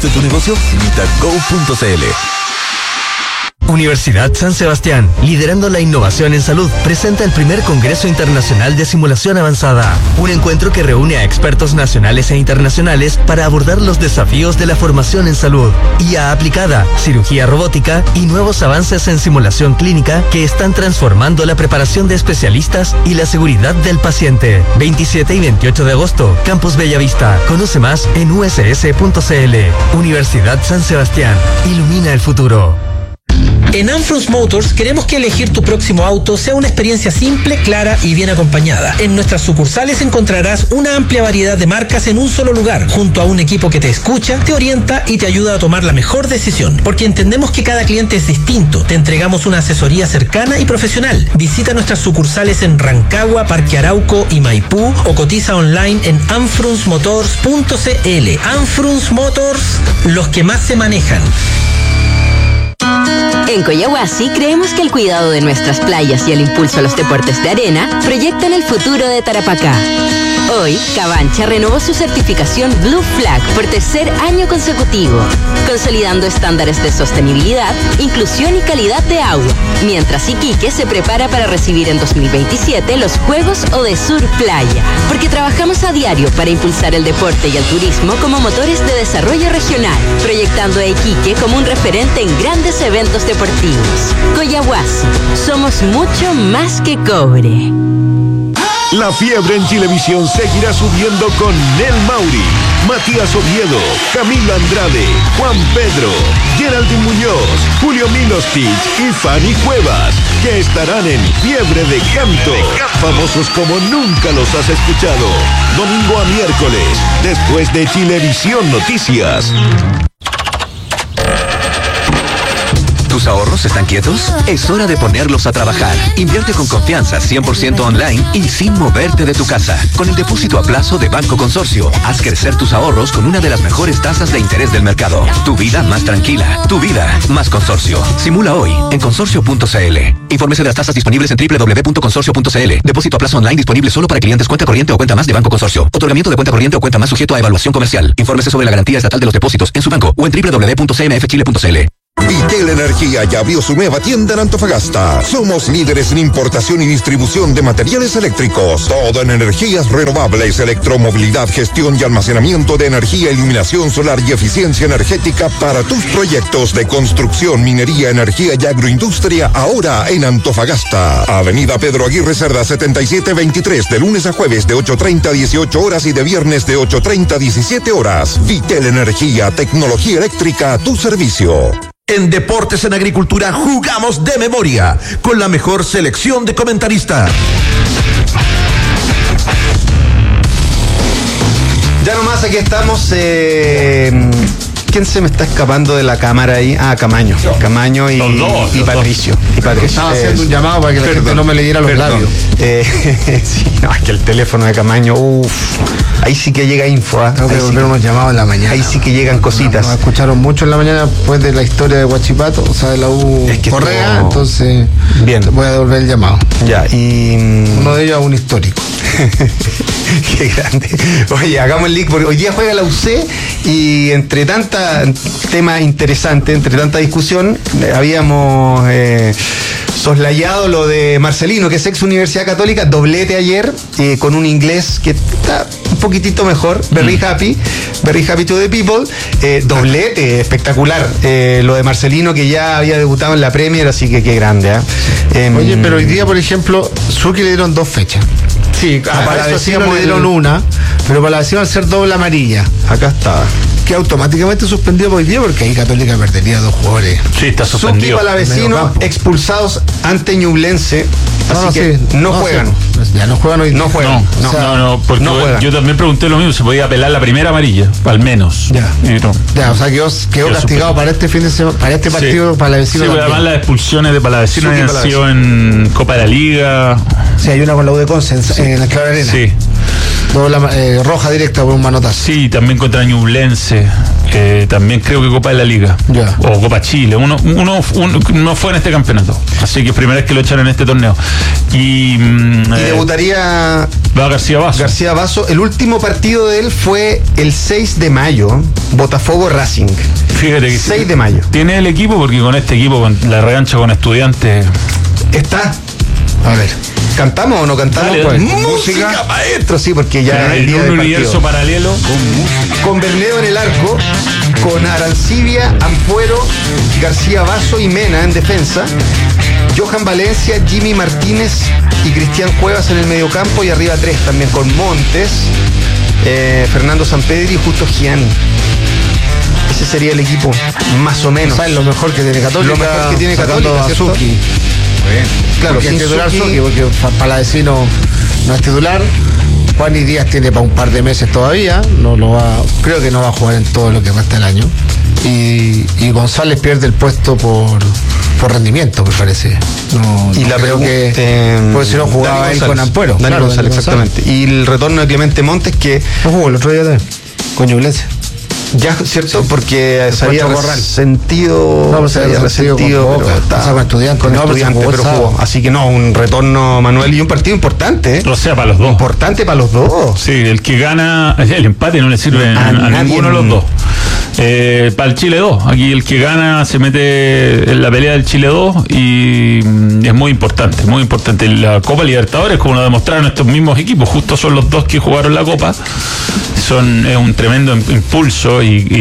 crece tu negocio? Visita go.cl. Universidad San Sebastián, liderando la innovación en salud, presenta el primer Congreso Internacional de Simulación Avanzada, un encuentro que reúne a expertos nacionales e internacionales para abordar los desafíos de la formación en salud, IA aplicada, cirugía robótica y nuevos avances en simulación clínica que están transformando la preparación de especialistas y la seguridad del paciente. 27 y 28 de agosto, Campus Bellavista. Conoce más en uss.cl. Universidad San Sebastián, ilumina el futuro. En Anfrus Motors queremos que elegir tu próximo auto sea una experiencia simple, clara y bien acompañada. En nuestras sucursales encontrarás una amplia variedad de marcas en un solo lugar, junto a un equipo que te escucha, te orienta y te ayuda a tomar la mejor decisión. Porque entendemos que cada cliente es distinto. Te entregamos una asesoría cercana y profesional. Visita nuestras sucursales en Rancagua, Parque Arauco y Maipú o cotiza online en anfrusmotors.cl. Anfrus Motors, los que más se manejan. En Coyahuasi creemos que el cuidado de nuestras playas y el impulso a los deportes de arena proyectan el futuro de Tarapacá. Hoy, Cabancha renovó su certificación Blue Flag por tercer año consecutivo, consolidando estándares de sostenibilidad, inclusión y calidad de agua, mientras Iquique se prepara para recibir en 2027 los Juegos Odesur Playa, porque trabajamos a diario para impulsar el deporte y el turismo como motores de desarrollo regional, proyectando a Iquique como un referente en grandes eventos deportivos. Coyahuasi, somos mucho más que cobre. La fiebre en Chilevisión seguirá subiendo con Nel Mauri, Matías Oviedo, Camilo Andrade, Juan Pedro, Geraldine Muñoz, Julio Milostich y Fanny Cuevas, que estarán en Fiebre de Canto. Famosos como nunca los has escuchado. Domingo a miércoles, después de Chilevisión Noticias. ¿Tus ahorros están quietos? Es hora de ponerlos a trabajar. Invierte con confianza 100% online y sin moverte de tu casa. Con el depósito a plazo de Banco Consorcio, haz crecer tus ahorros con una de las mejores tasas de interés del mercado. Tu vida más tranquila. Tu vida más Consorcio. Simula hoy en consorcio.cl. Infórmese de las tasas disponibles en www.consorcio.cl. Depósito a plazo online disponible solo para clientes cuenta corriente o cuenta más de Banco Consorcio. Otorgamiento de cuenta corriente o cuenta más sujeto a evaluación comercial. Infórmese sobre la garantía estatal de los depósitos en su banco o en www.cmfchile.cl. Vitel Energía ya abrió su nueva tienda en Antofagasta. Somos líderes en importación y distribución de materiales eléctricos. Todo en energías renovables, electromovilidad, gestión y almacenamiento de energía, iluminación solar y eficiencia energética para tus proyectos de construcción, minería, energía y agroindustria. Ahora en Antofagasta. Avenida Pedro Aguirre Cerda 7723, de lunes a jueves de 8:30 a 18 horas y de viernes de 8:30 a 17 horas. Vitel Energía, tecnología eléctrica a tu servicio. En Deportes en Agricultura jugamos de memoria con la mejor selección de comentaristas. Ya nomás aquí estamos. ¿Quién se me está escapando de la cámara ahí? Ah, Camaño. Camaño y Patricio. Y Patricio. Estaba haciendo un llamado para que la gente no me leyera los labios. Sí, no, es que el teléfono de Camaño, ahí sí que llega info. Tengo que volver unos llamados en la mañana. Ahí sí que llegan cositas. Nos escucharon mucho en la mañana después de la historia de Huachipato, o sea, de la U es que Correa, entonces bien. Voy a devolver el llamado. Ya, y uno de ellos es un histórico. Qué grande. Oye, hagamos el link porque hoy día juega la UC y entre tanta tema interesante, entre tanta discusión, habíamos soslayado lo de Marcelino, que es ex Universidad Católica, doblete ayer, con un inglés que está un poquitito mejor, very happy to the people, doblete espectacular, lo de Marcelino, que ya había debutado en la Premier, así que qué grande. Oye, pero hoy día, por ejemplo, Suki le dieron 2 fechas. Sí, para Palavecino le dieron una, pero Palavecino al ser doble amarilla. Acá está. Que automáticamente suspendido hoy día porque ahí Católica perdería 2 jugadores. Sí, está suspendido. Suki Palavecino expulsados ante Ñublense, así que no juegan. Ya no juegan hoy día. No juegan. No, porque no juegan. Yo también pregunté lo mismo, se podía apelar la primera amarilla, al menos. Ya, o sea, quedó castigado para este fin de semana, para este partido, sí. Palavecino. Sí, pero además las expulsiones de Palavecino han sido en Copa de la Liga. Sí, hay una con la U de Conce en la Clara Arena. Sí. Roja directa por un manotazo. Sí, también contra Ñublense. también creo que Copa de la Liga o Copa Chile, uno no fue en este campeonato, así que es primera vez que lo echan en este torneo y debutaría García Basso. El último partido de él fue el 6 de mayo, Botafogo Racing. Fíjate que 6 de mayo tiene el equipo, porque con este equipo, con la revancha con Estudiantes está. A ver, ¿cantamos o no cantamos? Dale, pues, música, maestro, sí, porque ya el día un universo paralelo con Bernedo en el arco, con Arancibia, Ampuero, García Basso y Mena en defensa, Johan Valencia, Jimmy Martínez y Cristian Cuevas en el mediocampo, y arriba 3 también con Montes, Fernando Sampedri y Justo Gianni. Ese sería el equipo, más o menos. ¿Sabes lo mejor que tiene Católica? Lo mejor que tiene Católica, ¿cierto? Claro, que es titular Suki, porque Palavecino no es titular. Juan y Díaz tiene para un par de meses todavía, creo que no va a jugar en todo lo que resta del año. Y González pierde el puesto por rendimiento, me parece. Creo que pues si no jugaba él con Ampuero. Dani González, exactamente. Y el retorno de Clemente Montes, que no jugó el otro día también, con Ñublense. Ya, ¿cierto? Sí. Porque se había resentido. No, se había resentido, pero estaba con Estudiantes. Pero jugó. Así que no, un retorno, Manuel, y un partido importante. O sea, para los dos. Importante para los dos. Sí, el que gana, el empate no le sirve a ninguno de los dos. Para el Chile 2, aquí el que gana se mete en la pelea del Chile 2 y es muy importante. La Copa Libertadores, como lo demostraron estos mismos equipos, justo son los dos que jugaron la Copa, es un tremendo impulso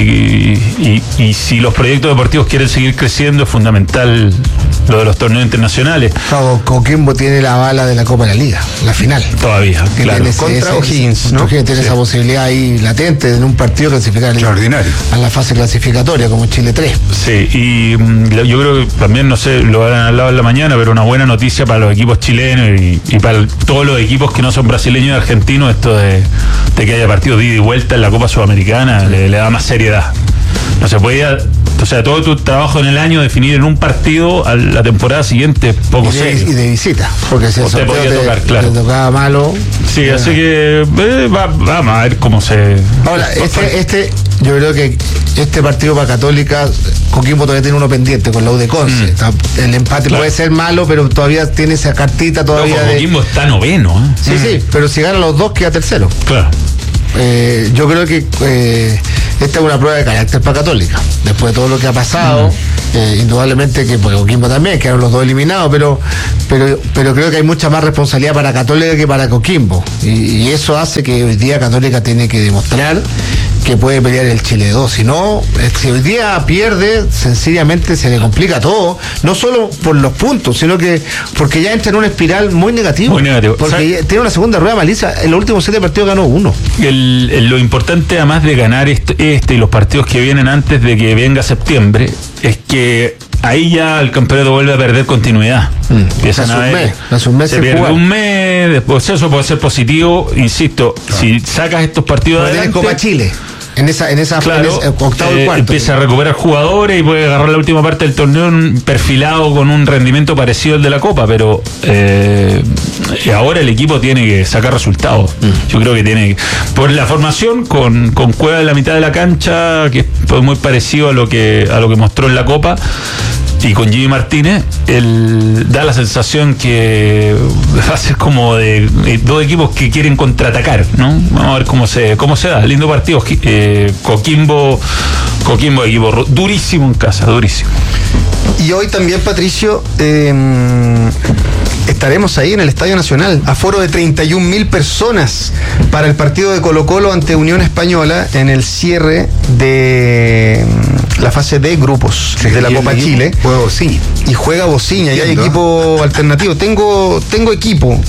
y si los proyectos deportivos quieren seguir creciendo, es fundamental lo de los torneos internacionales. Claro, Coquimbo tiene la bala de la Copa de la Liga, la final. Todavía, claro. Contra O'Higgins, ¿no? Tiene esa posibilidad ahí latente en un partido clasificar a la fase clasificatoria, como Chile 3. Sí, y yo creo que también, no sé, lo han hablado en la mañana, pero una buena noticia para los equipos chilenos y para todos los equipos que no son brasileños y argentinos, esto de que haya partidos de ida y vuelta en la Copa Sudamericana, le da más seriedad. No se podía, o sea, todo tu trabajo en el año, definir en un partido a la temporada siguiente, poco serio. Y de visita, porque si te podía tocar, claro. Te tocaba malo. Sí, así que vamos a ver cómo se... Ahora, yo creo que este partido para Católica, Coquimbo todavía tiene uno pendiente con la U de Conce. El empate puede ser malo, pero todavía tiene esa cartita todavía. Coquimbo está noveno. Sí, pero si ganan los dos queda tercero. Claro. Yo creo que esta es una prueba de carácter para Católica, después de todo lo que ha pasado. Indudablemente que porque Coquimbo también quedaron los dos eliminados, pero creo que hay mucha más responsabilidad para Católica que para Coquimbo, y eso hace que hoy día Católica tiene que demostrar que puede pelear el Chile 2. Si no, si hoy día pierde, sencillamente se le complica todo, no solo por los puntos, sino que porque ya entra en una espiral muy negativa. Porque tiene una segunda rueda malicia. En los últimos 7 partidos ganó 1. Lo importante, además de ganar este y los partidos que vienen antes de que venga septiembre, es que ahí ya el campeonato vuelve a perder continuidad. Empiezan a ver, se pierde un mes, después eso puede ser positivo, insisto, si sacas estos partidos adelante, Copa Chile. En esa claro, octavo y cuarto. Empieza a recuperar jugadores y puede agarrar la última parte del torneo perfilado con un rendimiento parecido al de la Copa, pero ahora el equipo tiene que sacar resultados. Yo creo que tiene que, por la formación con Cueva en la mitad de la cancha, que es muy parecido a lo que mostró en la Copa, y con Jimmy Martínez, da la sensación que va a ser como de dos equipos que quieren contraatacar, ¿no? Vamos a ver cómo se da. Lindo partido. Coquimbo, equipo durísimo en casa, durísimo. Y hoy también, Patricio, estaremos ahí en el Estadio Nacional, aforo de 31.000 personas para el partido de Colo-Colo ante Unión Española en el cierre de la fase de grupos de la Copa Chile. Y juega Bociña, y hay equipo alternativo. Tengo equipo,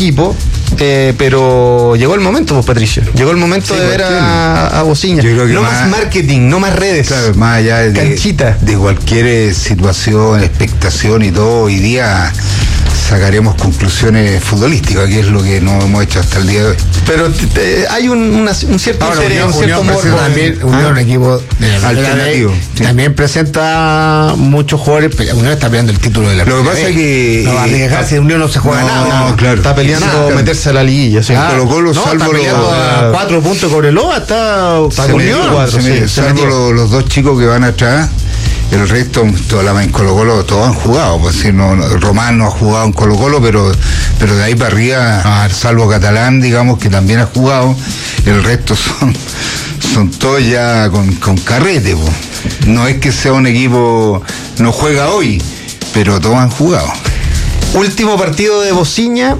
pero llegó el momento, pues, Patricio. Llegó el momento de ver a Bociña. No más marketing, no más redes. Claro, más allá canchita. de cualquier situación, expectación y todo, hoy día sacaremos conclusiones futbolísticas, que es lo que no hemos hecho hasta el día de hoy. Pero hay un cierto interés, un cierto morbo. Unión, un equipo alternativo. También presenta muchos jugadores. Unión está peleando el título de la Lo que pasa es que no va a dejarse, Unión no se juega nada. No, claro. Está peleando meterse a la liguilla. Sí. Colo-Colo, salvo está peleando a 4 puntos de Cobreloa, está Unión. Salvo los dos chicos que van atrás. El resto, en Colo-Colo, todos han jugado. Pues, si Román no ha jugado en Colo-Colo, pero de ahí para arriba, salvo Catalán, digamos, que también ha jugado, el resto son todos ya con carrete. Pues. No es que sea un equipo, no juega hoy, pero todos han jugado. Último partido de Bociña,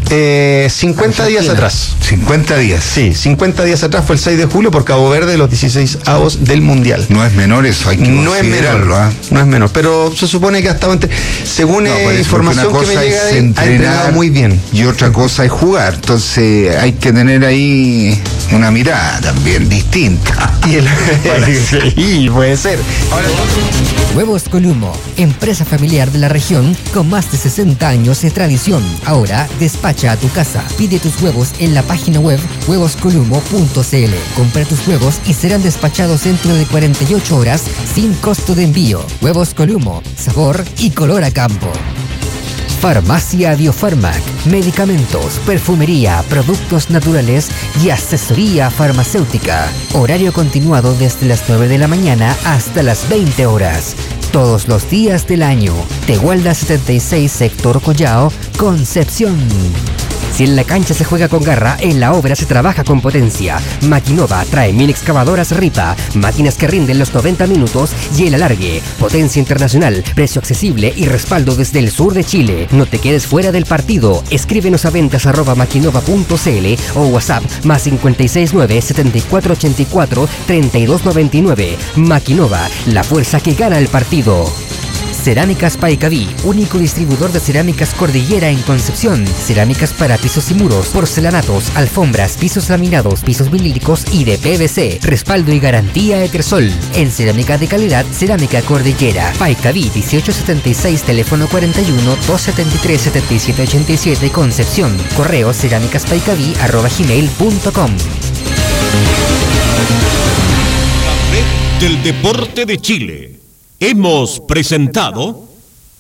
50 días atrás. 50 días. Sí, 50 días atrás fue el 6 de julio por Cabo Verde, los 16avos del Mundial. No es menor eso, hay que considerarlo. No es menor, pero se supone que hasta según información que me llega, ha entrenado muy bien. Y otra cosa es jugar, entonces hay que tener ahí una mirada también distinta. Sí, puede ser. Ahora, Huevos Columo, empresa familiar de la región con más de 60 años de tradición. Ahora despacha a tu casa. Pide tus huevos en la página web huevoscolumo.cl. Compra tus huevos y serán despachados dentro de 48 horas sin costo de envío. Huevos Columo, sabor y color a campo. Farmacia Biofarmac, medicamentos, perfumería, productos naturales y asesoría farmacéutica. Horario continuado desde las 9 de la mañana hasta las 20 horas. Todos los días del año. Tehualda 76, sector Collao, Concepción. Si en la cancha se juega con garra, en la obra se trabaja con potencia. Maquinova trae 1000 excavadoras Ripa, máquinas que rinden los 90 minutos y el alargue. Potencia internacional, precio accesible y respaldo desde el sur de Chile. No te quedes fuera del partido. Escríbenos a ventas@maquinova.cl o WhatsApp +569 7484 3299. Maquinova, la fuerza que gana el partido. Cerámicas Paicaví, único distribuidor de cerámicas Cordillera en Concepción. Cerámicas para pisos y muros, porcelanatos, alfombras, pisos laminados, pisos vinílicos y de PVC. Respaldo y garantía Etersol. En cerámica de calidad, Cerámica Cordillera. Paicaví 1876, teléfono 41 273 7787, Concepción. Correo cerámicaspaicaví@gmail.com. La red del deporte de Chile. Hemos presentado